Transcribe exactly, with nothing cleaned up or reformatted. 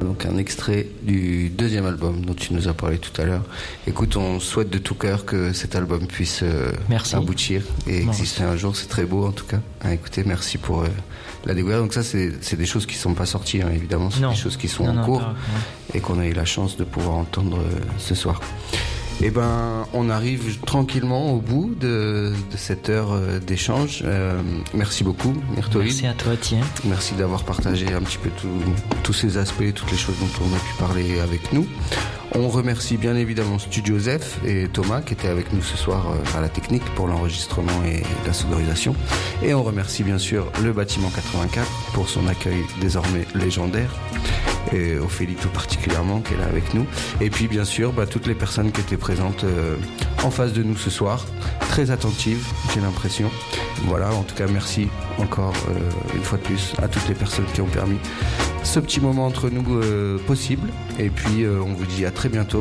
donc un extrait du deuxième album dont tu nous as parlé tout à l'heure. Écoute, on souhaite de tout cœur que cet album puisse euh, aboutir et exister un jour. C'est très beau en tout cas. Ah, écoutez, merci pour euh, la découverte. Donc ça, c'est, c'est des choses qui ne sont pas sorties, hein, évidemment. C'est non. des choses qui sont non, en non, cours pas, et qu'on a eu la chance de pouvoir entendre euh, ce soir. Eh ben, on arrive tranquillement au bout de, de cette heure euh, d'échange. Euh, merci beaucoup, Myrtolyn. Merci à toi, Thierry. Merci d'avoir partagé un petit peu tout, tous ces aspects, toutes les choses dont on a pu parler avec nous. On remercie bien évidemment Studio Zef et Thomas qui étaient avec nous ce soir à la technique pour l'enregistrement et la sonorisation. Et on remercie bien sûr le bâtiment quatre-vingt-quatre pour son accueil désormais légendaire. Et Ophélie tout particulièrement qui est là avec nous. Et puis bien sûr bah, toutes les personnes qui étaient présentes euh, en face de nous ce soir, très attentives, j'ai l'impression. Voilà, en tout cas merci encore euh, une fois de plus à toutes les personnes qui ont permis ce petit moment entre nous euh, possible. Et puis euh, on vous dit à très bientôt